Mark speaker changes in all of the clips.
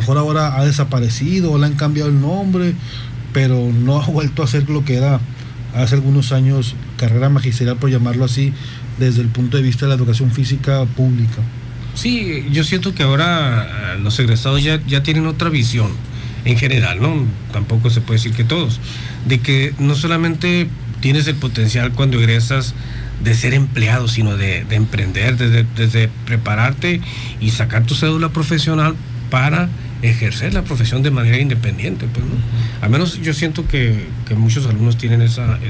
Speaker 1: mejor ahora ha desaparecido o le han cambiado el nombre, pero no ha vuelto a ser lo que era hace algunos años carrera magisterial, por llamarlo así, desde el punto de vista de la educación física pública.
Speaker 2: Sí, yo siento que ahora los egresados ya tienen otra visión en general, ¿no? Tampoco se puede decir que todos, de que no solamente tienes el potencial cuando egresas de ser empleado, sino de emprender, desde prepararte y sacar tu cédula profesional para ejercer la profesión de manera independiente, pues, ¿no? Al menos yo siento que muchos alumnos tienen esa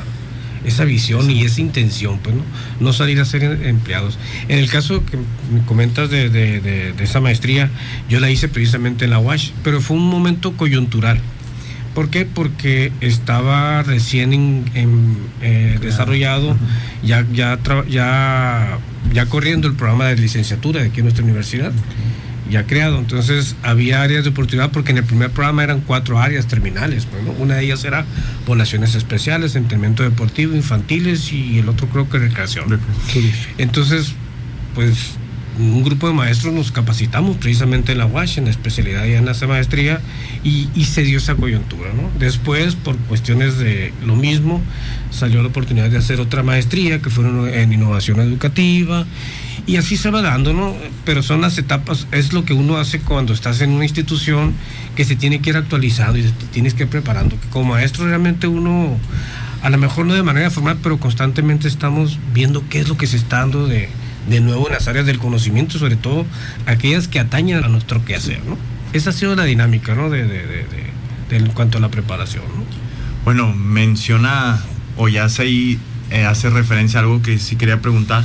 Speaker 2: visión y esa intención, pues, no salir a ser empleados. En el caso que me comentas de esa maestría, yo la hice precisamente en la UASH, pero fue un momento coyuntural. ¿Por qué? Porque estaba recién desarrollado, ya corriendo el programa de licenciatura de aquí en nuestra universidad, ya creado. Entonces había áreas de oportunidad, porque en el primer programa eran 4 áreas terminales, ¿no? Una de ellas era poblaciones especiales, entrenamiento deportivo, infantiles, y el otro creo que recreación. Entonces, pues un grupo de maestros nos capacitamos precisamente en la UASH, en la especialidad y en esa maestría, y se dio esa coyuntura, ¿no? Después, por cuestiones de lo mismo, salió la oportunidad de hacer otra maestría, que fue en innovación educativa, y así se va dando, ¿no? Pero son las etapas, es lo que uno hace cuando estás en una institución, que se tiene que ir actualizando y te tienes que ir preparando, que como maestro realmente uno, a lo mejor no de manera formal, pero constantemente estamos viendo qué es lo que se está dando de nuevo en las áreas del conocimiento, sobre todo aquellas que atañen a nuestro quehacer, ¿no? Esa ha sido la dinámica, ¿no? En cuanto a la preparación, ¿no?
Speaker 3: Bueno, menciona, o ya hace referencia a algo que sí quería preguntar,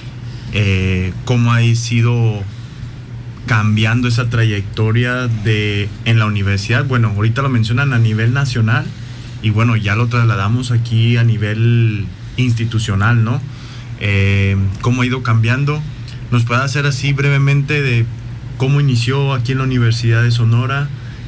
Speaker 3: cómo ha sido cambiando esa trayectoria en la universidad. Bueno, ahorita lo mencionan a nivel nacional, y bueno, ya lo trasladamos aquí a nivel institucional, ¿no? Cómo ha ido cambiando. ¿Nos puede hacer así brevemente de cómo inició aquí en la Universidad de Sonora,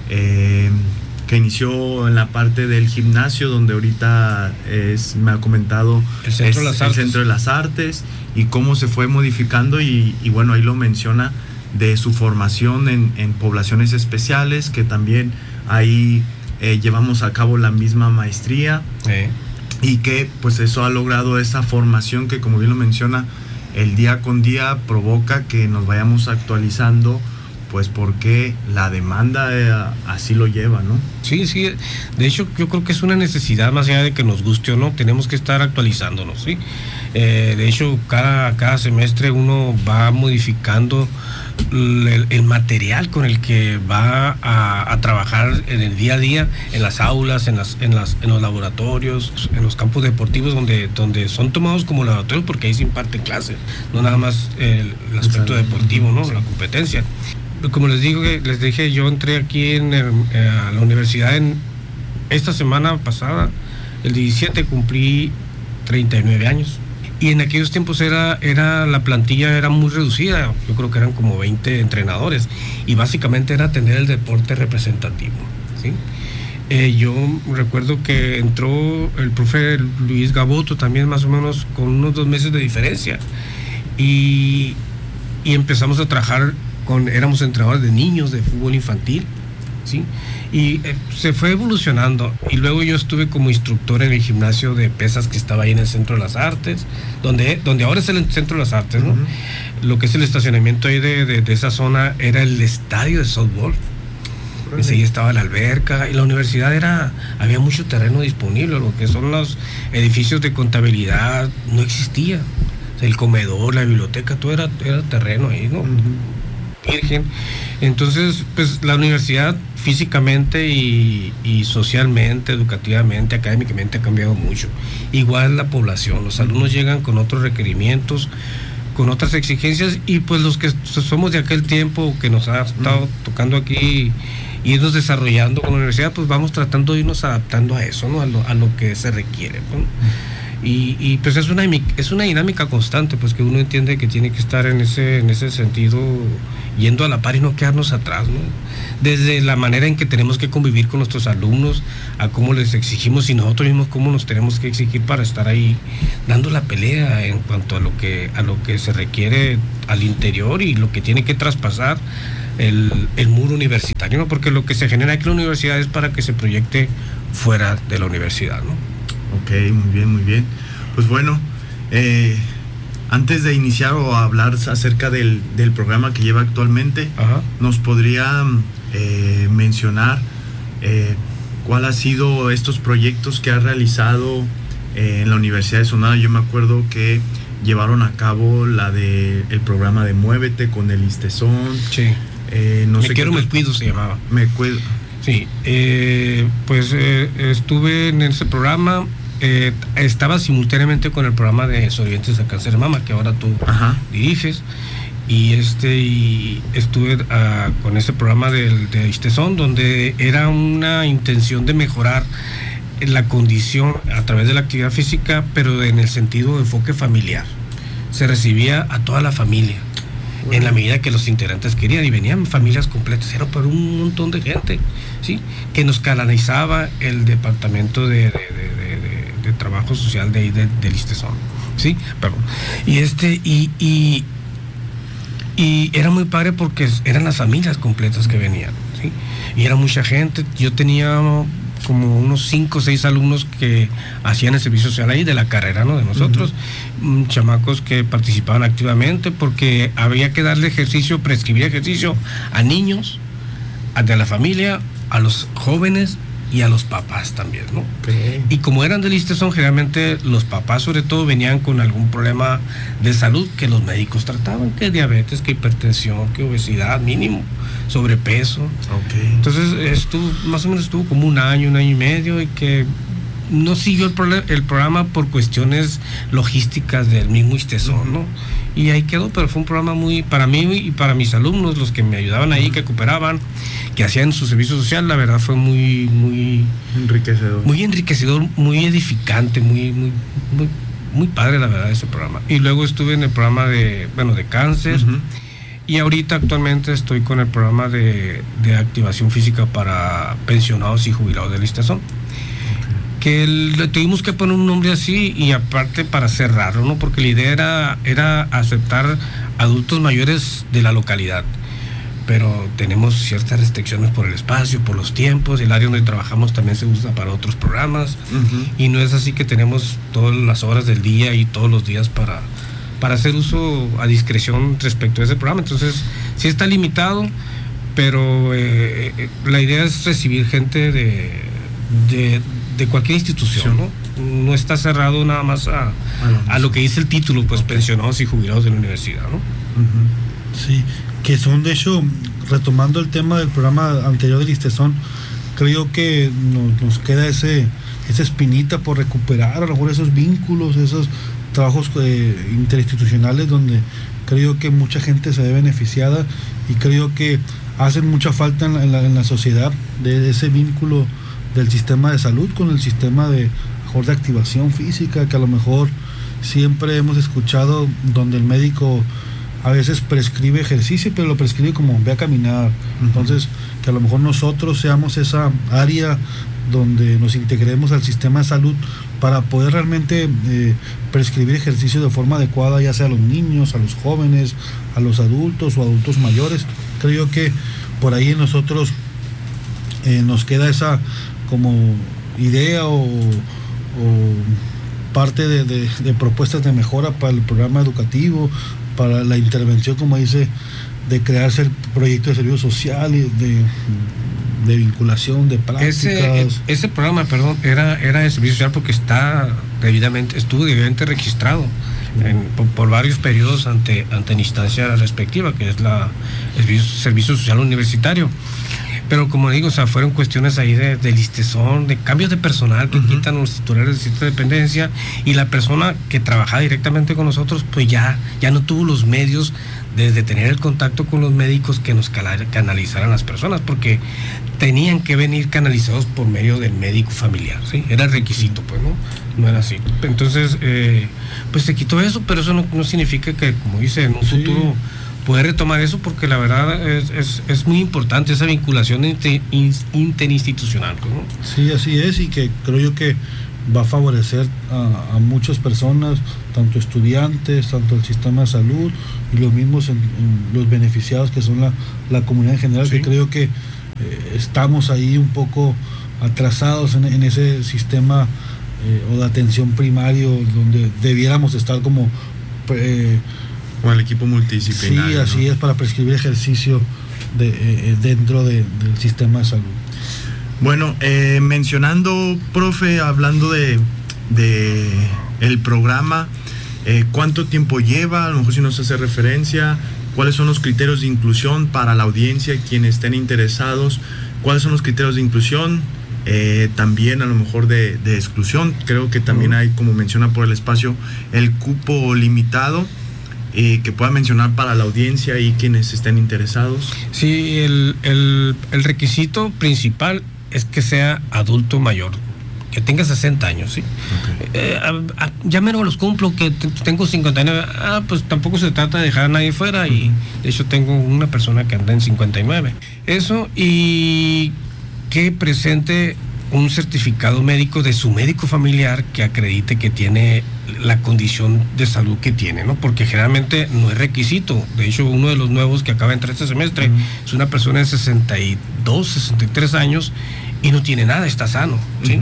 Speaker 3: que inició en la parte del gimnasio, donde ahorita me ha comentado
Speaker 2: el Centro
Speaker 3: de las Artes, y cómo se fue modificando, y bueno, ahí lo menciona de su formación en poblaciones especiales, que también ahí llevamos a cabo la misma maestría, y que pues eso ha logrado esa formación que, como bien lo menciona, el día con día provoca que nos vayamos actualizando, pues porque la demanda así lo lleva, ¿no?
Speaker 2: Sí, de hecho yo creo que es una necesidad, más allá de que nos guste o no, tenemos que estar actualizándonos, ¿sí? De hecho, cada semestre uno va modificando el material con el que va a trabajar en el día a día, en las aulas, en los laboratorios, en los campos deportivos donde son tomados como laboratorios, porque ahí se imparten clases, no nada más el aspecto deportivo, ¿no? La competencia. Como les dije, yo entré aquí a la universidad esta semana pasada, el 17, cumplí 39 años. Y en aquellos tiempos la plantilla era muy reducida, yo creo que eran como 20 entrenadores, y básicamente era tener el deporte representativo, ¿sí? Yo recuerdo que entró el profe Luis Gaboto también, más o menos con unos 2 meses de diferencia, y empezamos a trabajar éramos entrenadores de niños de fútbol infantil, ¿sí? Y se fue evolucionando, y luego yo estuve como instructor en el gimnasio de pesas que estaba ahí en el Centro de las Artes, donde ahora es el Centro de las Artes, ¿no? Lo que es el estacionamiento ahí de esa zona era el estadio de softball. Enseguida estaba la alberca, y la universidad había mucho terreno disponible. Lo que son los edificios de contabilidad no existía. O sea, el comedor, la biblioteca, todo era terreno ahí, ¿no? Virgen. Entonces, pues la universidad físicamente y socialmente, educativamente, académicamente ha cambiado mucho. Igual la población, los alumnos llegan con otros requerimientos, con otras exigencias, y pues los que somos de aquel tiempo, que nos ha estado tocando aquí irnos desarrollando con la universidad, pues vamos tratando de irnos adaptando a eso, ¿no? A lo que se requiere, ¿no? Y pues es una dinámica constante, pues que uno entiende que tiene que estar en ese sentido, yendo a la par y no quedarnos atrás, ¿no? Desde la manera en que tenemos que convivir con nuestros alumnos, a cómo les exigimos, y nosotros mismos cómo nos tenemos que exigir para estar ahí dando la pelea en cuanto a lo que se requiere al interior, y lo que tiene que traspasar el muro universitario, ¿no? Porque lo que se genera aquí en la universidad es para que se proyecte fuera de la universidad, ¿no?
Speaker 3: Ok, muy bien, muy bien. Pues bueno, antes de iniciar o hablar acerca del programa que lleva actualmente,
Speaker 2: Ajá.
Speaker 3: ¿nos podría mencionar cuál ha sido estos proyectos que ha realizado en la Universidad de Sonora? Yo me acuerdo que llevaron a cabo el programa de Muévete con el ISTESON.
Speaker 2: Sí.
Speaker 3: No
Speaker 2: Me
Speaker 3: sé
Speaker 2: quiero,
Speaker 3: qué
Speaker 2: me cuido se llamaba.
Speaker 3: Me cuido.
Speaker 2: Sí, pues estuve en ese programa, estaba simultáneamente con el programa de sobrevivientes de cáncer de mama, que ahora tú
Speaker 3: Ajá.
Speaker 2: diriges, y estuve con ese programa de ISTESON, donde era una intención de mejorar la condición a través de la actividad física, pero en el sentido de enfoque familiar. Se recibía a toda la familia, en la medida que los integrantes querían, y venían familias completas, era por un montón de gente, ¿sí? Que nos canalizaba el departamento de trabajo social del ISTESON, ¿sí? Perdón. Y era muy padre porque eran las familias completas que venían, ¿sí? Y era mucha gente. Yo tenía como unos 5 o 6 alumnos que hacían el servicio social ahí de la carrera, ¿no? De nosotros, chamacos que participaban activamente porque había que darle ejercicio, prescribir ejercicio a niños, de la familia, a los jóvenes y a los papás también, ¿no?
Speaker 3: Okay.
Speaker 2: Y como eran del ISTESON, generalmente los papás sobre todo venían con algún problema de salud que los médicos trataban, que diabetes, que hipertensión, que obesidad mínimo, sobrepeso.
Speaker 3: Okay.
Speaker 2: Entonces más o menos estuvo como un año y medio, y que no siguió el programa por cuestiones logísticas del mismo ISTESON, ¿no? Y ahí quedó, pero fue un programa muy, para mí y para mis alumnos, los que me ayudaban ahí, que cooperaban, que hacían su servicio social, la verdad fue muy enriquecedor, muy edificante, muy padre, la verdad, ese programa. Y luego estuve en el programa de cáncer, y ahorita actualmente estoy con el programa de activación física para pensionados y jubilados del ISTESON. Que le tuvimos que poner un nombre así, y aparte para cerrarlo, ¿no? Porque la idea era aceptar adultos mayores de la localidad, pero tenemos ciertas restricciones por el espacio, por los tiempos. El área donde trabajamos también se usa para otros programas, y no es así que tenemos todas las horas del día y todos los días para hacer uso a discreción respecto a ese programa. Entonces sí está limitado, pero la idea es recibir gente de cualquier institución, ¿no? No está cerrado nada más a lo que dice el título, pues pensionados y jubilados de la universidad, ¿no?
Speaker 1: Sí, que son, de hecho, retomando el tema del programa anterior del ISTESON, creo que nos queda esa espinita por recuperar, a lo mejor esos vínculos, esos trabajos interinstitucionales donde creo que mucha gente se ve beneficiada, y creo que hacen mucha falta en la sociedad, de ese vínculo del sistema de salud con el sistema de activación física, que a lo mejor siempre hemos escuchado, donde el médico a veces prescribe ejercicio, pero lo prescribe como ve a caminar. Entonces, que a lo mejor nosotros seamos esa área donde nos integremos al sistema de salud para poder realmente prescribir ejercicio de forma adecuada, ya sea a los niños, a los jóvenes, a los adultos o adultos mayores. Creo que por ahí nosotros nos queda esa como idea o parte de propuestas de mejora para el programa educativo, para la intervención, como dice, de crearse el proyecto de servicio social y de vinculación, de prácticas.
Speaker 2: Ese programa, perdón, era de servicio social porque estuvo debidamente registrado por varios periodos ante la instancia respectiva, que es el servicio social universitario. Pero como digo, o sea, fueron cuestiones ahí del ISTESON, de cambios de personal que quitan los titulares de cierta dependencia, y la persona que trabajaba directamente con nosotros pues ya no tuvo los medios de tener el contacto con los médicos que nos canalizaran las personas, porque tenían que venir canalizados por medio del médico familiar, ¿sí? Era requisito, pues, no era así. Entonces, pues se quitó eso, pero eso no significa que, como dice, en un futuro poder retomar eso, porque la verdad es muy importante esa vinculación interinstitucional, ¿no?
Speaker 1: Sí, así es, y que creo yo que va a favorecer a muchas personas, tanto estudiantes, tanto el sistema de salud y los mismos los beneficiados que son la comunidad en general, que creo que estamos ahí un poco atrasados en ese sistema o de atención primario donde debiéramos estar como
Speaker 3: con el equipo multidisciplinario.
Speaker 1: Sí, así es, para prescribir ejercicio dentro del sistema de salud.
Speaker 3: Bueno, mencionando, profe, hablando de el programa, ¿cuánto tiempo lleva? A lo mejor si nos hace referencia, ¿cuáles son los criterios de inclusión para la audiencia, quienes estén interesados? ¿Cuáles son los criterios de inclusión? También a lo mejor de exclusión. Creo que también hay, como menciona por el espacio, el cupo limitado, que pueda mencionar para la audiencia y quienes estén interesados.
Speaker 2: Sí, el requisito principal es que sea adulto mayor, que tenga 60 años, ¿sí? Okay. Ya menos los cumplo, que tengo 59. Pues tampoco se trata de dejar a nadie fuera, y de hecho tengo una persona que anda en 59. Eso, y que presente un certificado médico de su médico familiar que acredite que tiene la condición de salud que tiene, ¿no? Porque generalmente no es requisito. De hecho, uno de los nuevos que acaba de entrar este semestre es una persona de 62, 63 años y no tiene nada, está sano, ¿sí?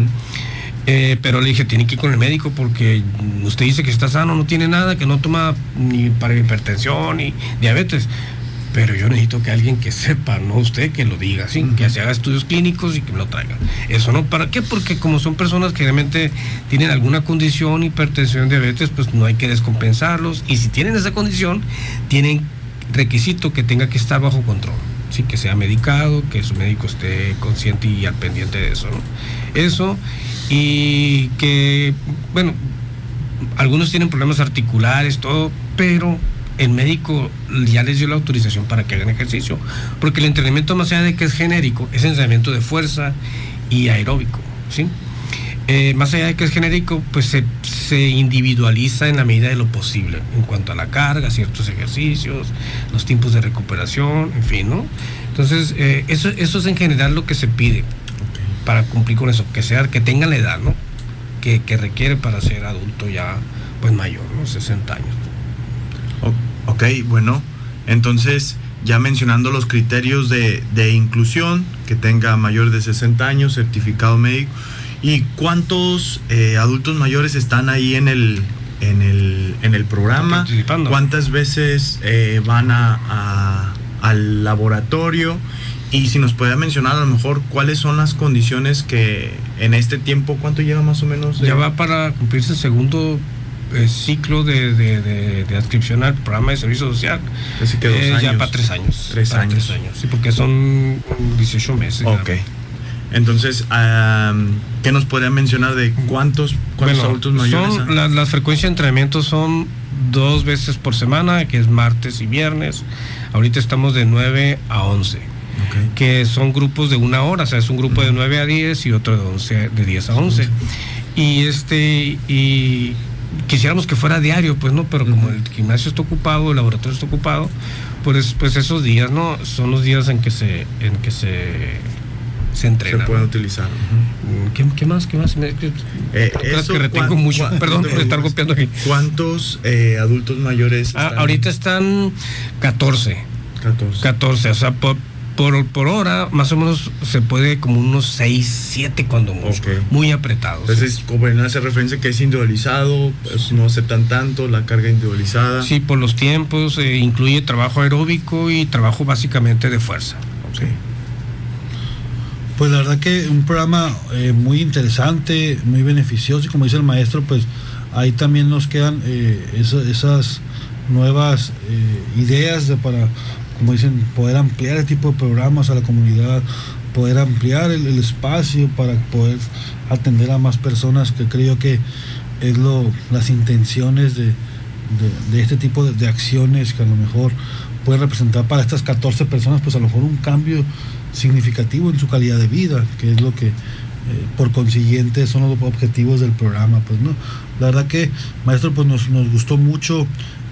Speaker 2: Pero le dije, tiene que ir con el médico porque usted dice que está sano, no tiene nada, que no toma ni para hipertensión ni diabetes. Pero yo necesito que alguien que sepa, no usted que lo diga, ¿sí? Que se haga estudios clínicos y que me lo traiga. Eso no, ¿para qué? Porque como son personas que realmente tienen alguna condición, hipertensión, diabetes, pues no hay que descompensarlos. Y si tienen esa condición, tienen requisito que tenga que estar bajo control, ¿sí? Que sea medicado, que su médico esté consciente y al pendiente de eso, ¿no? Eso, y que, bueno, algunos tienen problemas articulares, todo, pero el médico ya les dio la autorización para que hagan ejercicio, porque el entrenamiento, más allá de que es genérico, es entrenamiento de fuerza y aeróbico, ¿sí? Más allá de que es genérico, pues se individualiza en la medida de lo posible, en cuanto a la carga, ciertos ejercicios, los tiempos de recuperación, en fin, ¿no? Entonces, eso es en general lo que se pide para cumplir con eso, que tengan la edad, ¿no? Que requiere para ser adulto ya, pues mayor, ¿no? 60 años.
Speaker 3: Ok, bueno, entonces ya mencionando los criterios de inclusión, que tenga mayor de 60 años, certificado médico, ¿y cuántos adultos mayores están ahí en el programa? ¿Cuántas veces van al laboratorio? Y si nos puede mencionar a lo mejor cuáles son las condiciones que en este tiempo, ¿cuánto lleva más o menos?
Speaker 2: Ya va para cumplirse el segundo ciclo de adscripción al programa de servicio social.
Speaker 3: Así que 2 años.
Speaker 2: Ya para 3 años.
Speaker 3: 3 años.
Speaker 2: 3 años, sí, porque son 18 meses.
Speaker 3: Ok. Entonces, ¿qué nos podrían mencionar de cuántos adultos mayores?
Speaker 2: Las frecuencias de entrenamiento son 2 veces por semana, que es martes y viernes. Ahorita estamos de 9 a 11. Okay. Que son grupos de 1 hora, o sea, es un grupo de 9 a 10 y otro de 10 a 11. Y quisiéramos que fuera diario, pues no, pero como el gimnasio está ocupado, el laboratorio está ocupado, pues esos días, ¿no? Son los días en que se entrena.
Speaker 3: Se pueden utilizar.
Speaker 2: ¿Qué más? Eso, que retengo mucho, perdón por estar copiando aquí.
Speaker 3: ¿Cuántos adultos mayores están?
Speaker 2: Ahorita están 14. 14, o sea, por hora, más o menos se puede como unos 6, 7 cuando mucho, muy apretados.
Speaker 3: Entonces, como no hace referencia que es individualizado, pues no aceptan tanto la carga individualizada.
Speaker 2: Sí, por los tiempos, incluye trabajo aeróbico y trabajo básicamente de fuerza.
Speaker 1: Sí. Pues la verdad que un programa muy interesante, muy beneficioso, y como dice el maestro, pues ahí también nos quedan esas nuevas ideas para, como dicen, poder ampliar el tipo de programas a la comunidad, poder ampliar el espacio para poder atender a más personas, que creo que es las intenciones de este tipo de acciones que a lo mejor pueden representar para estas 14 personas, pues a lo mejor un cambio significativo en su calidad de vida, que es lo que por consiguiente son los objetivos del programa, pues no. La verdad que, maestro, pues nos gustó mucho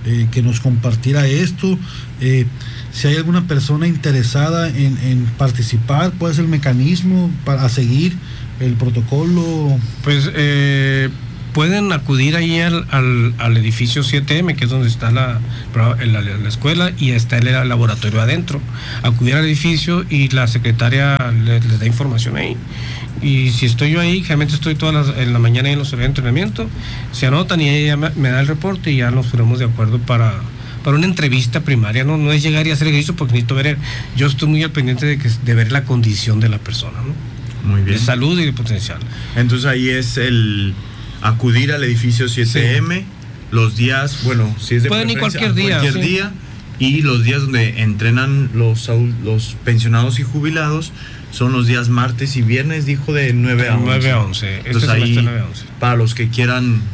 Speaker 1: que nos compartiera esto. Si hay alguna persona interesada en participar, ¿cuál es el mecanismo para seguir el protocolo?
Speaker 2: Pues pueden acudir ahí al edificio 7M, que es donde está la escuela, y está el laboratorio adentro. Acudir al edificio y la secretaria les da información ahí. Y si estoy yo ahí, generalmente estoy en la mañana y en los horarios de entrenamiento, se anotan y ella me da el reporte y ya nos ponemos de acuerdo para una entrevista primaria. No es llegar y hacer ejercicio, porque necesito ver, yo estoy muy al pendiente de ver la condición de la persona, ¿no?
Speaker 3: Muy bien.
Speaker 2: De salud y de potencial.
Speaker 3: Entonces ahí es el acudir al edificio 7M, sí. Los días, bueno, si es de
Speaker 2: pueden ir cualquier día,
Speaker 3: y los días donde entrenan los pensionados y jubilados son los días martes y viernes, dijo, de 9 a 11.
Speaker 2: 9 a 11.
Speaker 3: Entonces ahí, 9 a 11. Para los que quieran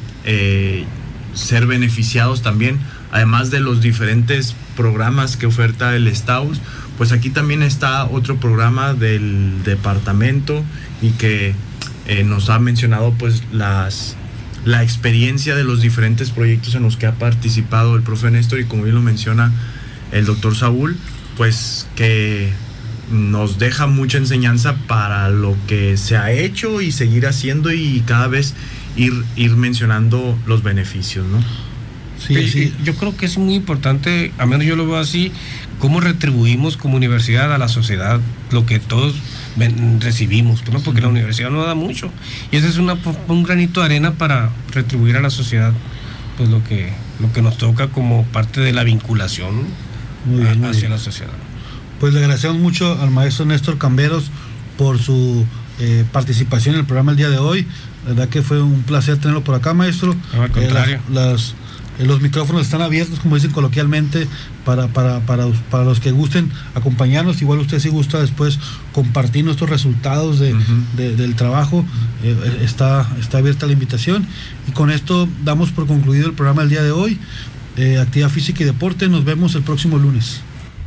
Speaker 3: ser beneficiados también, además de los diferentes programas que oferta el STAUS, pues aquí también está otro programa del departamento y que nos ha mencionado pues la experiencia de los diferentes proyectos en los que ha participado el profe Néstor, y como bien lo menciona el doctor Saúl, pues que nos deja mucha enseñanza para lo que se ha hecho y seguir haciendo, y cada vez ir mencionando los beneficios, ¿no?
Speaker 2: Sí. Yo creo que es muy importante, a menos yo lo veo así, cómo retribuimos como universidad a la sociedad lo que todos recibimos, ¿no? Porque la universidad no da mucho, y ese es un granito de arena para retribuir a la sociedad pues lo que nos toca como parte de la vinculación hacia la sociedad.
Speaker 1: Pues le agradecemos mucho al maestro Néstor Camberos por su participación en el programa el día de hoy. La verdad que fue un placer tenerlo por acá, maestro.
Speaker 2: No, al contrario.
Speaker 1: Los micrófonos están abiertos, como dicen coloquialmente, para los que gusten acompañarnos. Igual usted, si gusta después compartir nuestros resultados del trabajo, está abierta la invitación. Y con esto damos por concluido el programa del día de hoy. Actividad física y deporte. Nos vemos el próximo lunes.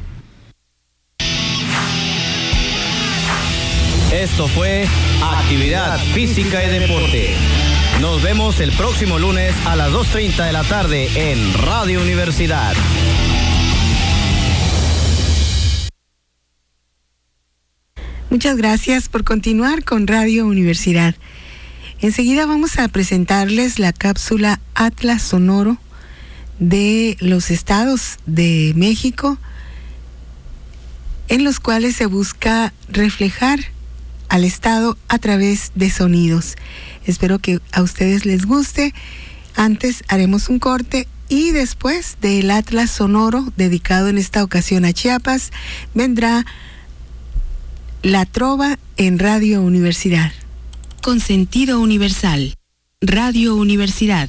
Speaker 4: Esto fue Actividad Física y Deporte. Nos vemos el próximo lunes a las 2:30 de la tarde en Radio Universidad.
Speaker 5: Muchas gracias por continuar con Radio Universidad. Enseguida vamos a presentarles la cápsula Atlas Sonoro de los estados de México, en los cuales se busca reflejar al estado a través de sonidos. Espero que a ustedes les guste. Antes haremos un corte y después del Atlas Sonoro, dedicado en esta ocasión a Chiapas, vendrá La Trova en Radio Universidad. Con sentido universal. Radio Universidad.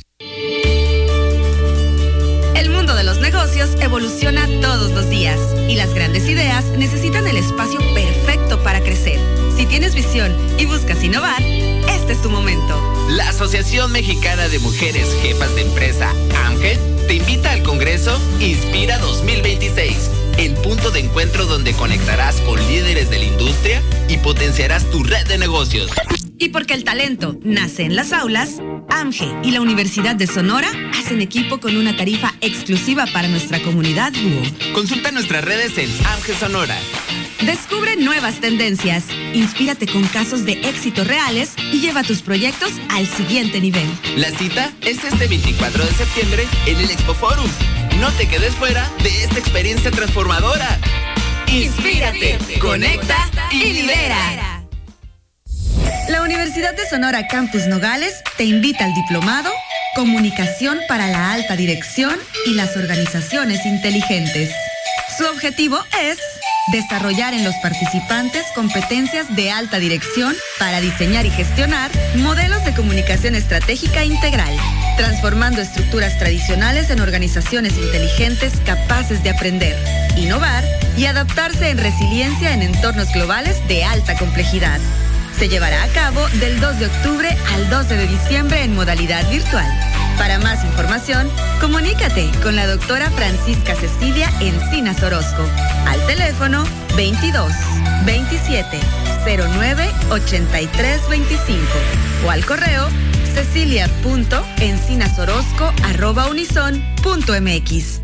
Speaker 6: El mundo de los negocios evoluciona todos los días y las grandes ideas necesitan el espacio perfecto para crecer. Si tienes visión y buscas innovar, este es tu momento.
Speaker 7: La Asociación Mexicana de Mujeres Jefas de Empresa, AMGE, te invita al Congreso Inspira 2026, el punto de encuentro donde conectarás con líderes de la industria y potenciarás tu red de negocios.
Speaker 6: Y porque el talento nace en las aulas, AMGE y la Universidad de Sonora hacen equipo con una tarifa exclusiva para nuestra comunidad Búho.
Speaker 7: Consulta nuestras redes en AMGE Sonora.
Speaker 6: Descubre nuevas tendencias, inspírate con casos de éxito reales y lleva tus proyectos al siguiente nivel.
Speaker 7: La cita es este 24 de septiembre en el Expo Forum. No te quedes fuera de esta experiencia transformadora.
Speaker 6: Inspírate, conecta y lidera. La Universidad de Sonora Campus Nogales te invita al diplomado Comunicación para la Alta Dirección y las Organizaciones Inteligentes. Su objetivo es desarrollar en los participantes competencias de alta dirección para diseñar y gestionar modelos de comunicación estratégica integral, transformando estructuras tradicionales en organizaciones inteligentes capaces de aprender, innovar y adaptarse en resiliencia en entornos globales de alta complejidad. Se llevará a cabo del 2 de octubre al 12 de diciembre en modalidad virtual. Para más información, comunícate con la doctora Francisca Cecilia Encinas Orozco al teléfono 22 27 09 83 25 o al correo cecilia.encinasorozco@unison.mx.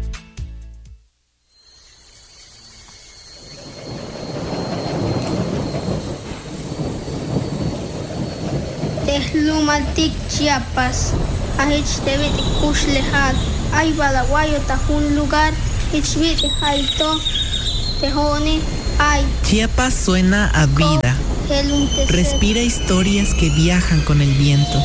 Speaker 8: Tehlumaltik Chiapas, Ahichtevit Kushlehat, Ay Balaguayo Tajun lugar, Ichvit Jaito, Tejoni, Ay.
Speaker 9: Chiapas suena a vida. Respira historias que viajan con el viento.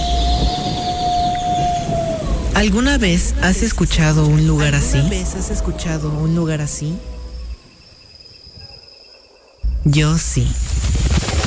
Speaker 9: ¿Alguna vez has escuchado un lugar así? Yo sí.